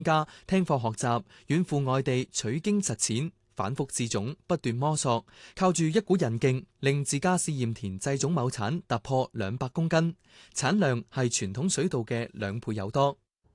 家聽課學習，遠赴外地取經實踐，反覆試種，不斷摸索，靠住一股韌勁，令自家試驗田製種畝產突破200公斤，產量係傳統水稻嘅2倍有多。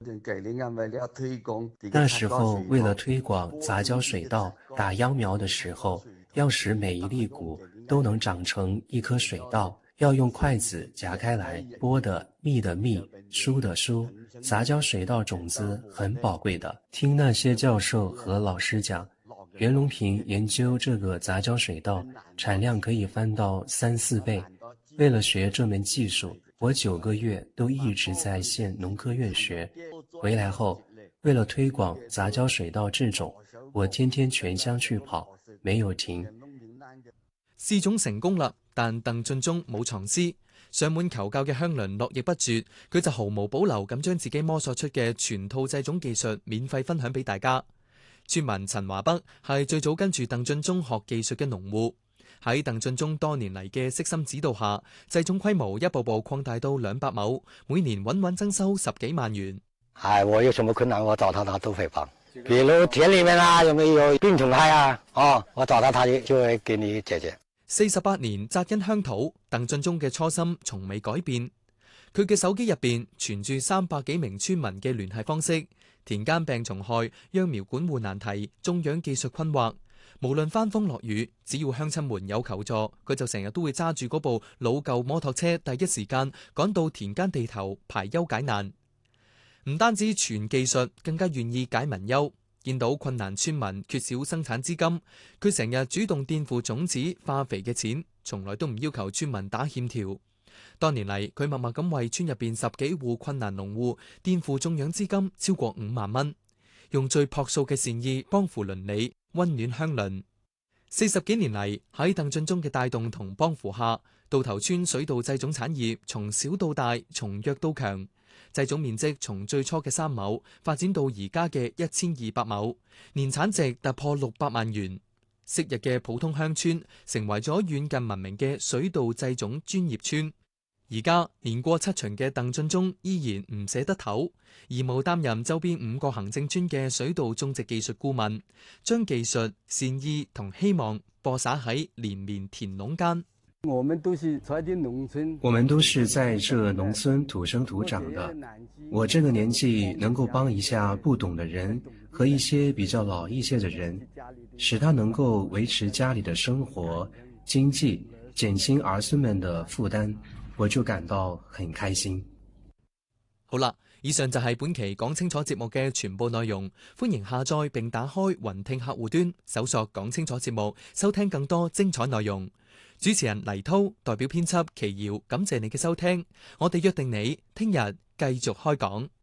那時候為了推廣雜交水稻打秧苗的時候，要使每一粒穀都能長成一顆水稻，要用筷子夾開來，剝的密的密，疏的疏。雜交水稻種子很寶貴的，聽那些教授和老師講，袁隆平研究這個雜交水稻產量可以翻到3、4倍。為了學這門技術，我9個月都一直在縣農科院學。回來後，為了推廣雜交水稻製種，我天天全鄉去跑，沒有停。 試種成功啦，但鄧俊中冇藏私，上門求教嘅鄉鄰絡繹不絕，佢就毫無保留咁將自己摸索出嘅全套製種技術免費分享俾大家。村民陳華北係最早跟住鄧俊中學技術嘅農戶，喺鄧俊中多年嚟嘅悉心指導下，製種規模一步步擴大到200畝，每年穩穩增收10幾萬元。 我有什麼困難，我找他都會幫。比如田裏面有沒有病蟲害我找他就會給你解決。 48年紮根鄉土，鄧俊中嘅初心從未改變。佢嘅手機入邊存住300幾名村民嘅聯繫方式。田間病蟲害、秧苗管護難題、種養技術困惑，無論翻風落雨，只要鄉親們有求助，佢就成日都會揸住嗰部老舊摩托車，第一時間趕到田間地頭排憂解難。唔單止傳技術，更加願意解民憂。見到困難村民缺少生產資金，佢成日主動墊付種子、化肥嘅錢，從來都唔要求村民打欠條。多年嚟，佢默默咁為村入邊10幾戶困難農戶墊付種養資金超過5萬蚊，用最樸素嘅善意幫扶鄰里，溫暖鄉鄰。40幾年嚟，喺鄧俊中嘅帶動同幫扶下，渡頭村水稻製種產業從小到大，從弱到強。製種面積從最初嘅3畝發展到而家嘅1200畝，年產值突破600萬元。昔日嘅普通鄉村成為咗遠近聞名嘅水稻製種專業村。而家年過7旬嘅鄧俊中依然唔捨得唞，義務擔任周邊5個行政村嘅水稻種植技術顧問，將技術、善意同希望播撒喺連綿田農間。 我們都是在這農村土生土長的。我這個年紀能夠幫一下不懂的人和一些比較老一些的人，使他能夠維持家裏的生活、經濟，減輕兒孫們的負擔，我就感到很開心。 好啦，以上就係本期講清楚節目嘅全部內容。歡迎下載並打開雲聽客戶端，搜索講清楚節目，收聽更多精彩內容。主持人黎濤代表編輯祁瑤，感謝你嘅收聽。我哋約定你聽日繼續開講。